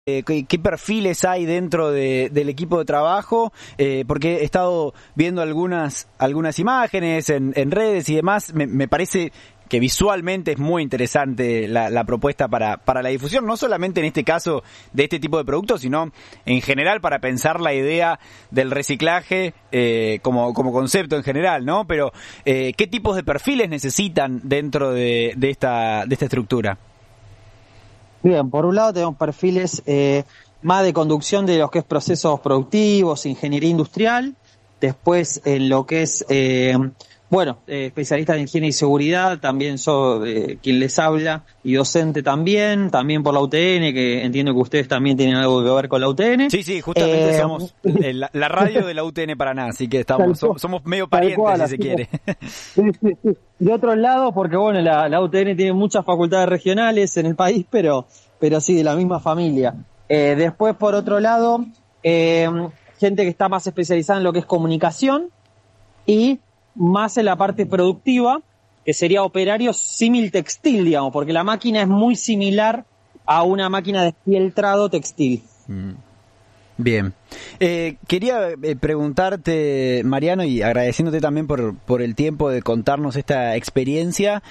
¿Qué perfiles hay dentro del equipo de trabajo? Porque he estado viendo algunas imágenes en redes y demás. Me parece que visualmente es muy interesante la propuesta para la difusión, no solamente en este caso de este tipo de productos, sino en general para pensar la idea del reciclaje como concepto en general, ¿no? Pero ¿qué tipos de perfiles necesitan dentro de esta estructura? Bien, por un lado tenemos perfiles más de conducción de lo que es procesos productivos, ingeniería industrial, después en lo que es, especialista en higiene y seguridad, también soy quien les habla, y docente también por la UTN, que entiendo que ustedes también tienen algo que ver con la UTN. Sí, justamente somos la radio de la UTN Paraná, así que somos medio parientes, si se quiere. Sí. De otro lado, porque la UTN tiene muchas facultades regionales en el país, pero sí, de la misma familia. Después, por otro lado, gente que está más especializada en lo que es comunicación y más en la parte productiva, que sería operario símil textil, digamos, porque la máquina es muy similar a una máquina de fieltrado textil. Bien. Quería preguntarte, Mariano, y agradeciéndote también por el tiempo de contarnos esta experiencia,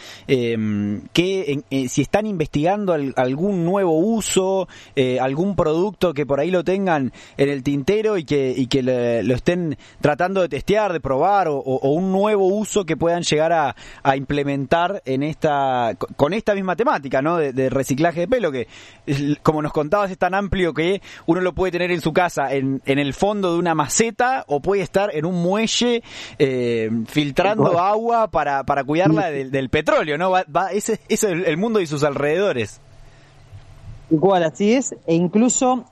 si están investigando algún nuevo uso, algún producto que por ahí lo tengan en el tintero y que lo estén tratando de testear, de probar, o un nuevo uso que puedan llegar a implementar con esta misma temática, ¿no? De reciclaje de pelo, que como nos contabas es tan amplio que uno lo puede tener en su casa en el fondo de una maceta, o puede estar en un muelle filtrando agua para cuidarla del petróleo, ¿no? Ese es el mundo y sus alrededores. Igual, así es. E incluso,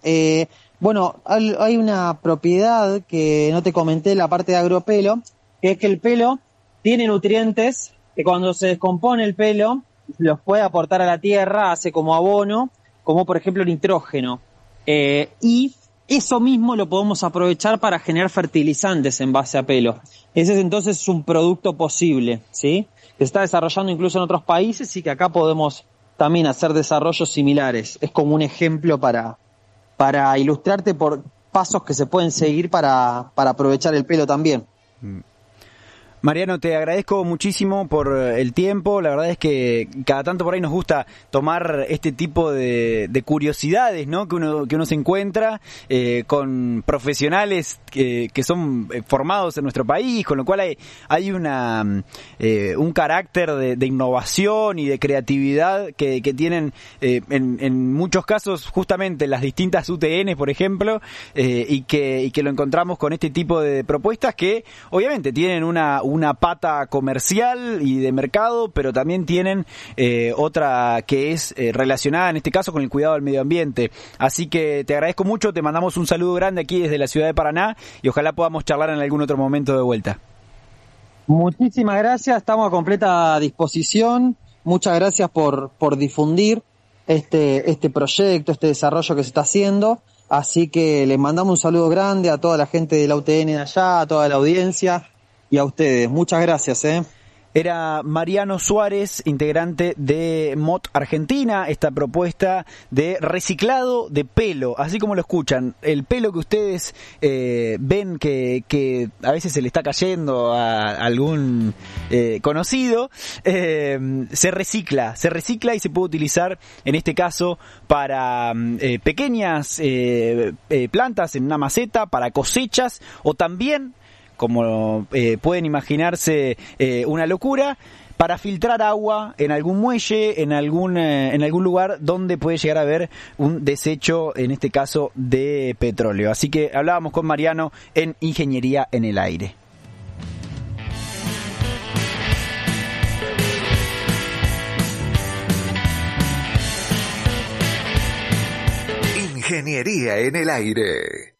hay una propiedad que no te comenté en la parte de agropelo, que es que el pelo tiene nutrientes que cuando se descompone el pelo los puede aportar a la tierra, hace como abono, como por ejemplo nitrógeno. Y eso mismo lo podemos aprovechar para generar fertilizantes en base a pelo. Ese es entonces un producto posible, ¿sí? Que se está desarrollando incluso en otros países y que acá podemos también hacer desarrollos similares. Es como un ejemplo para ilustrarte por pasos que se pueden seguir para aprovechar el pelo también. Mariano, te agradezco muchísimo por el tiempo. La verdad es que cada tanto por ahí nos gusta tomar este tipo de curiosidades, ¿no? Que uno se encuentra con profesionales que son formados en nuestro país, con lo cual hay un carácter de innovación y de creatividad que tienen en muchos casos justamente las distintas UTN, por ejemplo, y que lo encontramos con este tipo de propuestas que obviamente tienen una pata comercial y de mercado, pero también tienen otra que es relacionada en este caso con el cuidado del medio ambiente. Así que te agradezco mucho, te mandamos un saludo grande aquí desde la ciudad de Paraná y ojalá podamos charlar en algún otro momento de vuelta. Muchísimas gracias, estamos a completa disposición. Muchas gracias por difundir este proyecto, este desarrollo que se está haciendo. Así que les mandamos un saludo grande a toda la gente de la UTN de allá, a toda la audiencia. Y a ustedes, muchas gracias. Era Mariano Suárez, integrante de MOT Argentina, esta propuesta de reciclado de pelo, así como lo escuchan, el pelo que ustedes ven que a veces se le está cayendo a algún conocido, se recicla y se puede utilizar en este caso para pequeñas plantas en una maceta, para cosechas o también, como pueden imaginarse, una locura, para filtrar agua en algún muelle, en algún lugar donde puede llegar a haber un desecho, en este caso de petróleo. Así que hablábamos con Mariano en Ingeniería en el Aire. Ingeniería en el Aire.